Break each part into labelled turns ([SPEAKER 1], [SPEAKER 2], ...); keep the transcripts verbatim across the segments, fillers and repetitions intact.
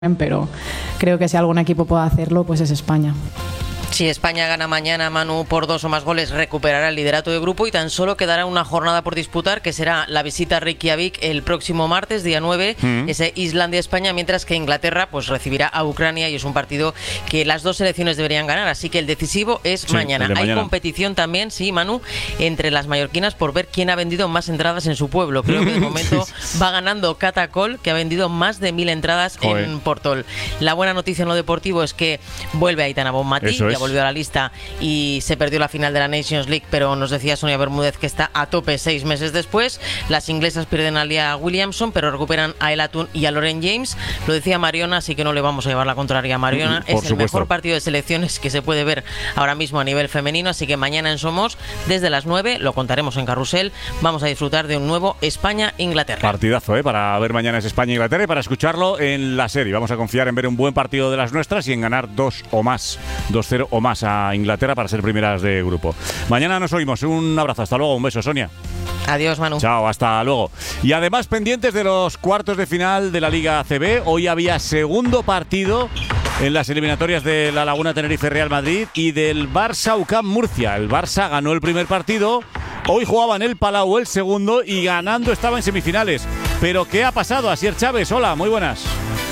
[SPEAKER 1] pero creo que si algún equipo puede hacerlo, pues es España.
[SPEAKER 2] Si España gana mañana, Manu, por dos o más goles, recuperará el liderato de grupo y tan solo quedará una jornada por disputar, que será la visita a Reykjavik el próximo martes, día nueve, mm. ese Islandia-España, mientras que Inglaterra pues recibirá a Ucrania y es un partido que las dos selecciones deberían ganar, así que el decisivo es sí, mañana. Hay mañana. competición también, sí, Manu, entre las mallorquinas por ver quién ha vendido más entradas en su pueblo. Creo que de momento va ganando Catacol, que ha vendido más de mil entradas Joder. en Portol. La buena noticia en lo deportivo es que vuelve Aitana Bonmatí, ya volvió a la lista y se perdió la final de la Nations League, pero nos decía Sonia Bermúdez que está a tope seis meses después. Las inglesas pierden a Lia Williamson, pero recuperan a El Atun y a Lauren James. Lo decía Mariona, así que no le vamos a llevar la contraria a Mariona. Por es supuesto. El mejor partido de selecciones que se puede ver ahora mismo a nivel femenino, así que mañana en Somos, desde las nueve, lo contaremos en Carrusel, vamos a disfrutar de un nuevo España-Inglaterra.
[SPEAKER 3] Partidazo, ¿eh? Para ver mañana es España-Inglaterra y para escucharlo en la serie. Vamos a confiar en ver un buen partido de las nuestras y en ganar dos o más, dos cero o más a Inglaterra para ser primeras de grupo. Mañana nos oímos. Un abrazo. Hasta luego. Un beso, Sonia.
[SPEAKER 2] Adiós, Manu.
[SPEAKER 3] Chao, hasta luego. Y además pendientes de los cuartos de final de la Liga A C B. Hoy había segundo partido en las eliminatorias de la Laguna Tenerife Real Madrid y del Barça U C A M Murcia. El Barça ganó el primer partido. Hoy jugaba en el Palau el segundo y ganando estaba en semifinales. ¿Pero qué ha pasado? Asier Chávez, hola, muy buenas.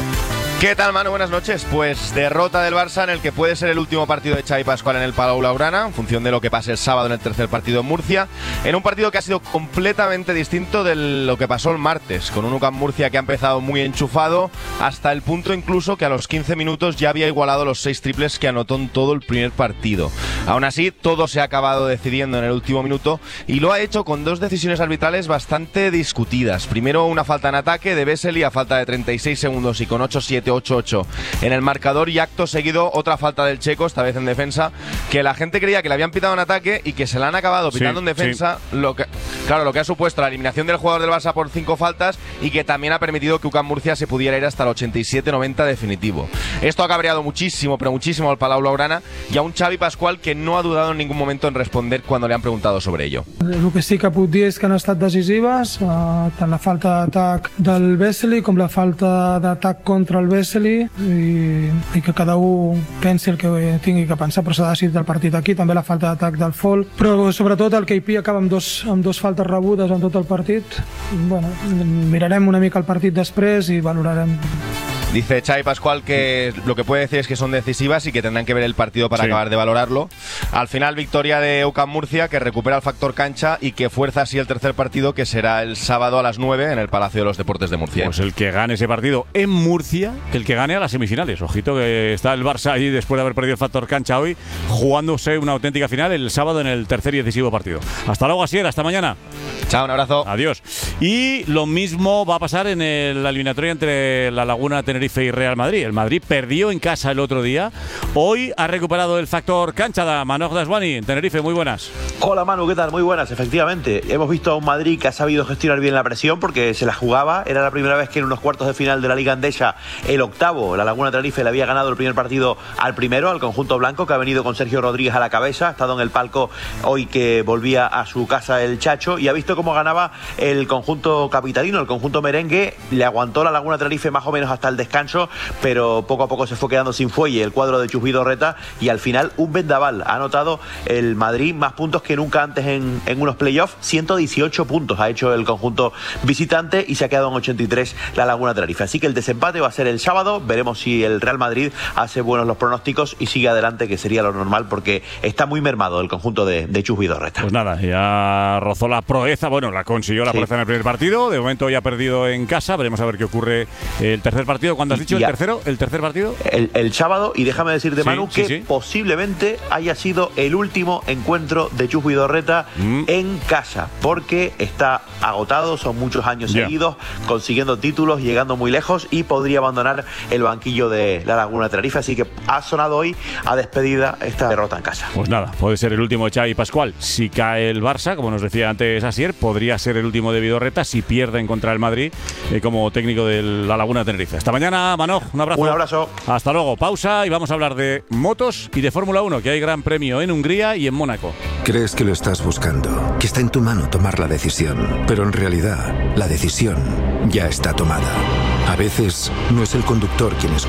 [SPEAKER 4] ¿Qué tal, Manu? Buenas noches. Pues derrota del Barça en el que puede ser el último partido de Xavi Pascual en el Palau Blaugrana, en función de lo que pase el sábado en el tercer partido en Murcia, en un partido que ha sido completamente distinto de lo que pasó el martes, con un U C A M Murcia que ha empezado muy enchufado, hasta el punto incluso que a los quince minutos ya había igualado los seis triples que anotó en todo el primer partido. Aún así, todo se ha acabado decidiendo en el último minuto y lo ha hecho con dos decisiones arbitrales bastante discutidas. Primero, una falta en ataque de Vesely a falta de treinta y seis segundos y con ocho siete ocho ocho en el marcador, y acto seguido otra falta del checo, esta vez en defensa, que la gente creía que le habían pitado en ataque y que se la han acabado pitando sí, en defensa, sí. lo que, claro, lo que ha supuesto la eliminación del jugador del Barça por cinco faltas y que también ha permitido que U C A M Murcia se pudiera ir hasta el ochenta y siete noventa definitivo. Esto ha cabreado muchísimo, pero muchísimo al Palau Blaugrana y a un Xavi Pascual que no ha dudado en ningún momento en responder cuando le han preguntado sobre ello.
[SPEAKER 5] El que sí que puc dir és que han estat decisives, uh, tant la falta d'atac del Vesely com la falta d'atac contra el Vesely, i, i que cada un pensi el que tingui que pensar, però s'ha decidit el partit aquí, també la falta d'atac del Fall, però sobretot el K P acaba amb dos, amb dos faltes rebudes en tot el partit. Bueno, mirarem una mica el partit després i valorarem.
[SPEAKER 4] Dice Xavi Pascual que lo que puede decir es que son decisivas y que tendrán que ver el partido para sí. acabar de valorarlo. Al final, victoria de U C A M Murcia, que recupera el factor cancha y que fuerza así el tercer partido, que será el sábado a las nueve en el Palacio de los Deportes de Murcia.
[SPEAKER 3] Pues el que gane ese partido en Murcia, el que gane a las semifinales. Ojito que está el Barça ahí después de haber perdido el factor cancha hoy, jugándose una auténtica final el sábado en el tercer y decisivo partido. Hasta luego, Asier, hasta mañana.
[SPEAKER 4] Chao, un abrazo.
[SPEAKER 3] Adiós. Y lo mismo va a pasar en el, la eliminatoria entre la Laguna Tenerife y Real Madrid. El Madrid perdió en casa el otro día. Hoy ha recuperado el factor cancha de Manoj Daswani en Tenerife. Muy buenas.
[SPEAKER 6] Hola, Manu, ¿qué tal? Muy buenas, efectivamente. Hemos visto a un Madrid que ha sabido gestionar bien la presión porque se la jugaba. Era la primera vez que en unos cuartos de final de la Liga Andesa, el octavo, la Laguna Tenerife le había ganado el primer partido al primero, al conjunto blanco, que ha venido con Sergio Rodríguez a la cabeza. Ha estado en el palco hoy que volvía a su casa el Chacho y ha visto cómo ganaba el conjunto capitalino, el conjunto merengue. Le aguantó la Laguna Tenerife más o menos hasta el descanso, pero poco a poco se fue quedando sin fuelle el cuadro de Chus Vidorreta y al final un vendaval. Ha anotado el Madrid más puntos que nunca antes en, en unos playoffs. ciento dieciocho puntos ha hecho el conjunto visitante y se ha quedado en ochenta y tres la Laguna Tenerife. Así que el desempate va a ser el sábado. Veremos si el Real Madrid hace buenos los pronósticos y sigue adelante, que sería lo normal porque está muy mermado el conjunto de, de Chus Vidorreta.
[SPEAKER 3] Pues nada, ya rozó la proeza. Bueno, la consiguió la sí. proeza en el primer partido. De momento ya ha perdido en casa. Veremos a ver qué ocurre el tercer partido. ¿Cuándo has dicho el tercero? ¿El tercer partido?
[SPEAKER 6] El, el sábado. Y déjame decirte, sí, Manu, sí, que sí. posiblemente haya sido el último encuentro de Chus Vidorreta mm. en casa, porque está agotado, son muchos años yeah. seguidos, consiguiendo títulos, llegando muy lejos y podría abandonar el banquillo de la Laguna Tenerife. Así que ha sonado hoy a despedida esta derrota en casa.
[SPEAKER 3] Pues nada, puede ser el último de Xavi Pascual. Si cae el Barça, como nos decía antes Asier, podría ser el último de Vidorreta si pierden contra el Madrid eh, como técnico de la Laguna Tenerife. Hasta mañana, Manoj, un abrazo.
[SPEAKER 6] Un abrazo.
[SPEAKER 3] Hasta luego, pausa y vamos a hablar de motos y de Fórmula uno, que hay gran premio en Hungría y en Mónaco.
[SPEAKER 7] Crees que lo estás buscando, que está en tu mano tomar la decisión, pero en realidad la decisión ya está tomada. A veces no es el conductor quien es